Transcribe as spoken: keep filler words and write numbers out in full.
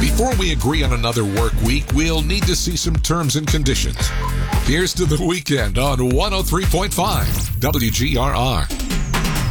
Before we agree on another work week, we'll need to see some terms and conditions. Here's to the weekend on one oh three point five W G R R.